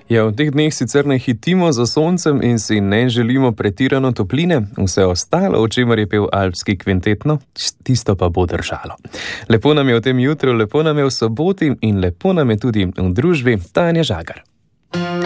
Ja, v teh dneh sicer ne hitimo za soncem in si ne želimo pretirano topline, vse ostalo, o čemer je pel alpski kvintet, no, tisto pa bo držalo. Lepo nam je v tem jutru, lepo nam je v soboti in lepo nam je tudi v družbi Tanje Žagar.